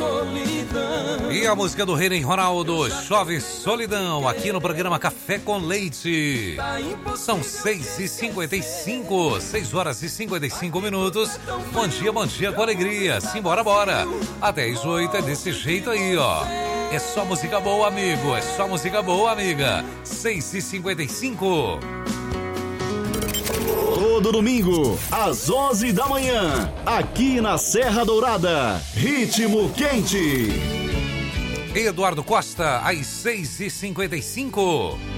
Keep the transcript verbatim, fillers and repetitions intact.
E a música do Rei Ronaldo, Chove Solidão, aqui no programa Café com Leite. São seis e cinquenta e cinco, seis horas e cinquenta e cinco minutos. Bom dia, bom dia com alegria. Simbora, bora. Até as oito é desse jeito aí, ó. É só música boa, amigo. É só música boa, amiga. seis e cinquenta e cinco. Todo domingo, às onze da manhã, aqui na Serra Dourada, Ritmo Quente. Eduardo Costa, às seis e cinquenta e cinco.